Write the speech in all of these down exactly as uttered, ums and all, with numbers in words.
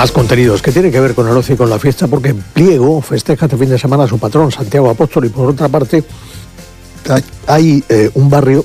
Más contenidos que tienen que ver con el ocio y con la fiesta, porque Pliego festeja este fin de semana a su patrón, Santiago Apóstol, y por otra parte hay eh, un barrio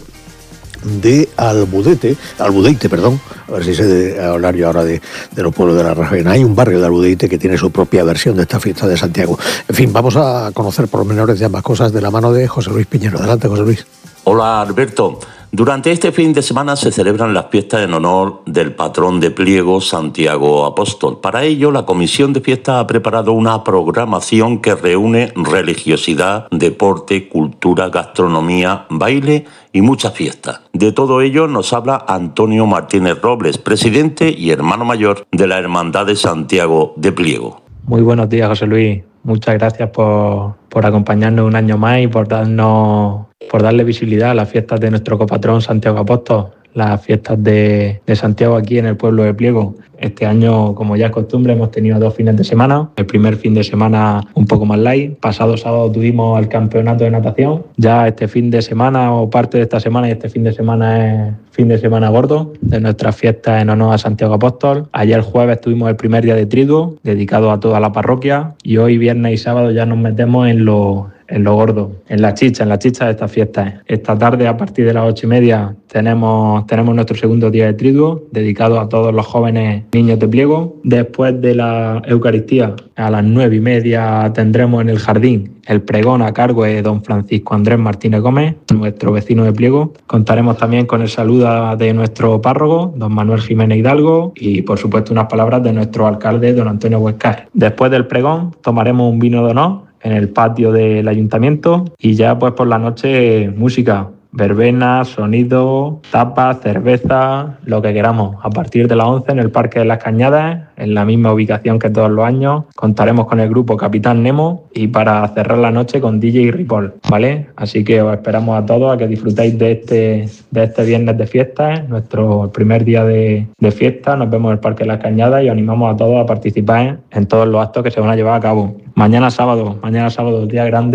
de Albudete, Albudeite, perdón, a ver si sé de hablar yo ahora de, de los pueblos de la región. Hay un barrio de Albudeite que tiene su propia versión de esta fiesta de Santiago. En fin, vamos a conocer pormenores de ambas cosas de la mano de José Luis Piñero. Adelante, José Luis. Hola, Alberto. Durante este fin de semana se celebran las fiestas en honor del patrón de Pliego, Santiago Apóstol. Para ello, la Comisión de Fiestas ha preparado una programación que reúne religiosidad, deporte, cultura, gastronomía, baile y muchas fiestas. De todo ello nos habla Antonio Martínez Robles, presidente y hermano mayor de la Hermandad de Santiago de Pliego. Muy buenos días, José Luis. Muchas gracias por, por acompañarnos un año más y por darnos, por darle visibilidad a las fiestas de nuestro copatrón Santiago Apóstol, las fiestas de, de Santiago aquí en el pueblo de Pliego. Este año, como ya es costumbre, hemos tenido dos fines de semana. El primer fin de semana un poco más light. Pasado sábado tuvimos el campeonato de natación. Ya este fin de semana o parte de esta semana y este fin de semana es fin de semana gordo de nuestras fiestas en honor a Santiago Apóstol. Ayer jueves tuvimos el primer día de triduo dedicado a toda la parroquia y hoy viernes y sábado ya nos metemos en lo en lo gordo, en la chicha, en la chicha de estas fiestas. Esta tarde, a partir de las ocho y media, tenemos, tenemos nuestro segundo día de triduo, dedicado a todos los jóvenes niños de Pliego. Después de la Eucaristía, a las nueve y media, tendremos en el jardín el pregón a cargo de don Francisco Andrés Martínez Gómez, nuestro vecino de Pliego. Contaremos también con el saludo de nuestro párroco, don Manuel Jiménez Hidalgo, y por supuesto unas palabras de nuestro alcalde, don Antonio Huescar. Después del pregón, tomaremos un vino de honor en el patio del ayuntamiento y ya pues por la noche música, verbena, sonido, tapas, cerveza, lo que queramos. A partir de las once en el Parque de las Cañadas, en la misma ubicación que todos los años, contaremos con el grupo Capitán Nemo y para cerrar la noche con D J y Ripoll, ¿vale? Así que os esperamos a todos a que disfrutéis de este, de este viernes de fiestas, nuestro primer día de, de fiesta. Nos vemos en el Parque de las Cañadas y os animamos a todos a participar en todos los actos que se van a llevar a cabo. Mañana sábado, mañana sábado, día grande